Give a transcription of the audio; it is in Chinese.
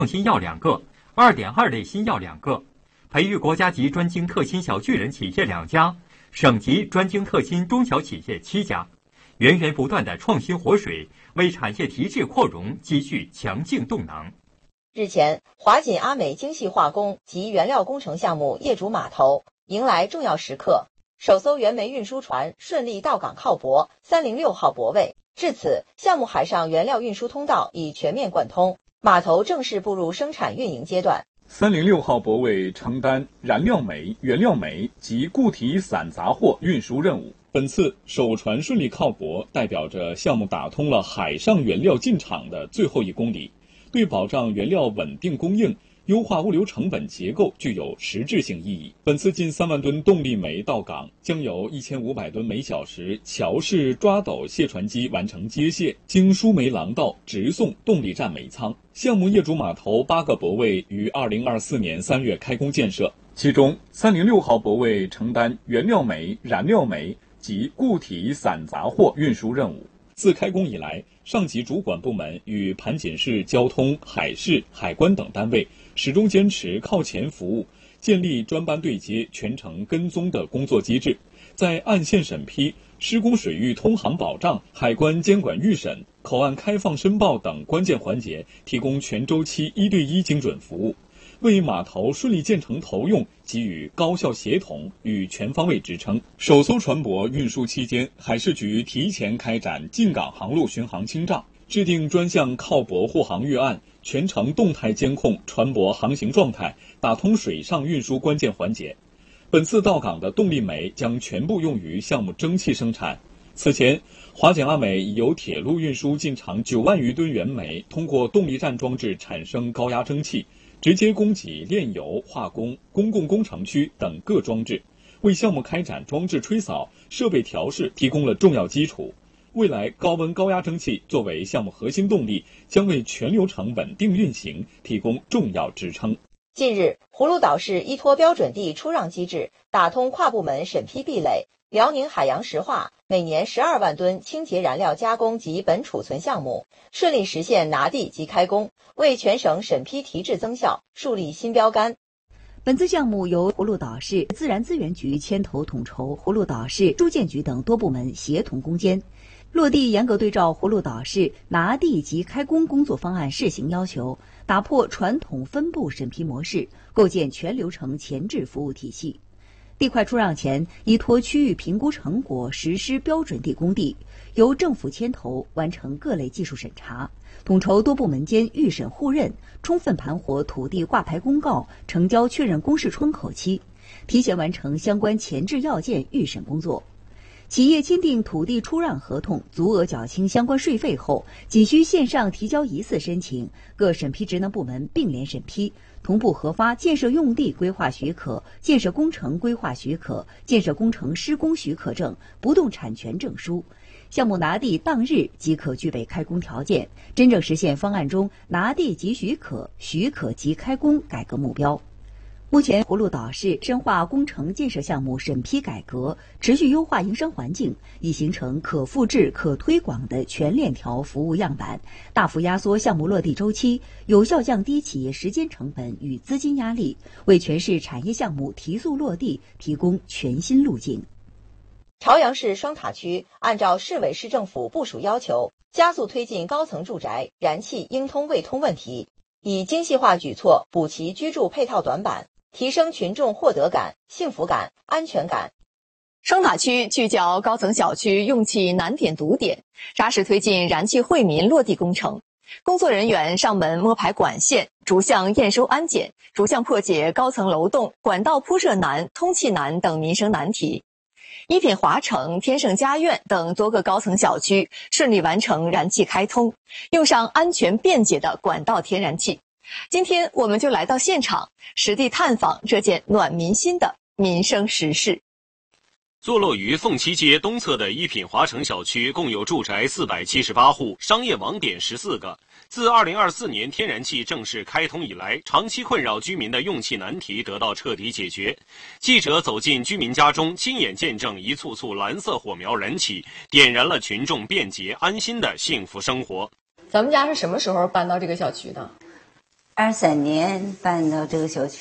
新药2个，2.2类新药2个，培育国家级专精特新小巨人企业2家，省级专精特新中小企业7家，源源不断的创新活水，为产业提质扩容积蓄强劲动能。 日前，华锦阿美精细化工及原料工程项目业主码头迎来重要时刻，首艘原煤运输船顺利到港靠泊306号泊位。至此，项目海上原料运输通道已全面贯通，码头正式步入生产运营阶段。 306号泊位承担燃料煤、原料煤及固体散杂货运输任务。本次首船顺利靠泊，代表着项目打通了海上原料进场的最后1公里，对保障原料稳定供应、优化物流成本结构具有实质性意义。本次近3万吨动力煤到港，将由1500吨每小时桥式抓斗卸船机完成接卸，经输煤廊道直送动力站煤仓。项目业主码头8个泊位于2024年3月开工建设，其中306号泊位承担原料煤、燃料煤及固体散杂货运输任务。自开工以来，上级主管部门与盘锦市交通、海事、海关等单位始终坚持靠前服务，建立专班对接、全程跟踪的工作机制，在岸线审批、施工水域通航保障、海关监管预审、口岸开放申报等关键环节提供全周期1对1精准服务，为码头顺利建成投用给予高效协同与全方位支撑。首艘船舶运输期间，海事局提前开展进港航路巡航清障，制定专项靠泊护航预案，全程动态监控船舶航行状态，打通水上运输关键环节。本次到港的动力煤将全部用于项目蒸汽生产。此前，华锦阿美已由铁路运输进场9万余吨原煤，通过动力站装置产生高压蒸汽，直接供给炼油、化工、公共工程区等各装置，为项目开展装置吹扫、设备调试提供了重要基础。未来高温高压蒸汽作为项目核心动力，将为全流程稳定运行提供重要支撑。 近日，葫芦岛市依托标准地出让机制，打通跨部门审批壁垒，辽宁海洋石化每年12万吨清洁燃料加工及本储存项目顺利实现拿地及开工，为全省审批提质增效树立新标杆。 本次项目由葫芦岛市自然资源局牵头统筹，葫芦岛市住建局等多部门协同攻坚。落地严格对照葫芦岛市拿地及开工工作方案试行要求，打破传统分部审批模式，构建全流程前置服务体系。地块出让前，依托区域评估成果实施标准地工地，由政府牵头完成各类技术审查，统筹多部门间预审互认，充分盘活土地挂牌公告、成交确认公示窗口期，提前完成相关前置要件预审工作。企业签订土地出让合同，足额缴清相关税费后，仅需线上提交疑似申请，各审批职能部门并联审批，同步核发建设用地规划许可、建设工程规划许可、建设工程施工许可证、不动产权证书。项目拿地当日即可具备开工条件，真正实现方案中拿地即许可、许可即开工改革目标。目前，葫芦岛市深化工程建设项目审批改革，持续优化营商环境，已形成可复制、可推广的全链条服务样板，大幅压缩项目落地周期，有效降低企业时间成本与资金压力，为全市产业项目提速落地提供全新路径。 朝阳市双塔区按照市委市政府部署要求，加速推进高层住宅燃气应通未通问题，以精细化举措补齐居住配套短板，提升群众获得感、幸福感、安全感。 双塔区聚焦高层小区用气难点堵点，扎实推进燃气惠民落地工程。工作人员上门摸排管线，逐项验收安检，逐项破解高层楼栋、管道铺设难、通气难等民生难题。一品华城、天盛家苑等多个高层小区顺利完成燃气开通，用上安全便捷的管道天然气。今天我们就来到现场，实地探访这件暖民心的民生实事。 坐落于凤栖街东侧的一品华城小区，共有住宅478户，商业网点14个。自2024年天然气正式开通以来，长期困扰居民的用气难题得到彻底解决。记者走进居民家中，亲眼见证一簇簇蓝色火苗燃起，点燃了群众便捷安心的幸福生活。 咱们家是什么时候搬到这个小区的？ 23年搬到这个小区。